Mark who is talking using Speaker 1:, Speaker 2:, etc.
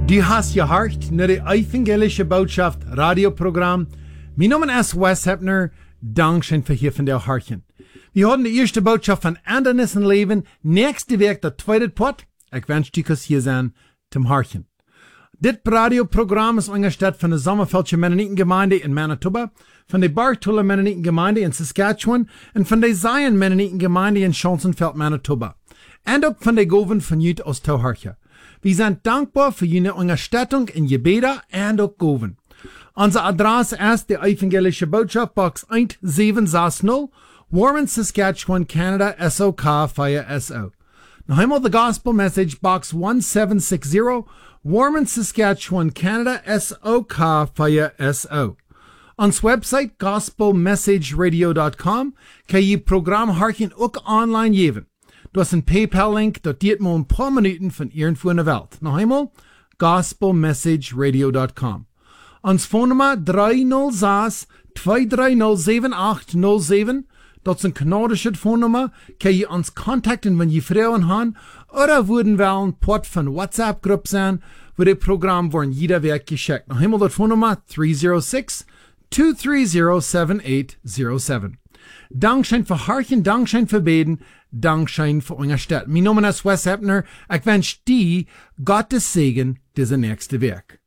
Speaker 1: Du hast gehört naar de evangelische Botschaft Radioprogramm. Mein Name ist Wes Heppner. Dankeschön für hier von der Hartchen. Wir haben die erste Botschaft von Andernis in Leben. Nächste Woche der zweite Part. Ich wünsche dir hier sein zum Hartchen. Dit Radioprogramm ist angestellt von der Sommerfeldsche Mennonitengemeinde in Manitoba, von der Bartuller Mennonitengemeinde in Saskatchewan und von der Zion Mennonitengemeinde in Schonsonfeld, Manitoba. Und auch von der Goven von Jut aus Tauharche. Wir sind dankbar für Ihre Unterstützung in Gebeda und auch Goven. Unsere Adresse ist die Evangelische Botschaft, Box 1760, Warren, Saskatchewan, Canada, SOK 4SO. Noch einmal the Gospel Message, Box 1760, Warren, Saskatchewan, Canada, SOK 4SO. Ons website, gospelmessageradio.com, kan je Programm hartjen ook online geven. Du hast einen PayPal-Link, dort geht mal ein paar Minuten von irgendwo in der Welt. Noch einmal, gospelmessageradio.com. Ons Phonennummer 306-230-7807. Das ist eine kanadische Phonennummer. Kann je uns kontakten, wenn je Frauen haben, oder würden wir ein Port von WhatsApp-Gruppe sein, wo die Programme werden jeder Werk geschickt. Noch einmal die Phonennummer 306-230-7807. Dankeschön für Harchen, Dankeschön für Beten, Dankeschön für euer Stadt. Mein Name ist Wes Heppner. Ich wünsche dir Gottes Segen diese nächste Werk.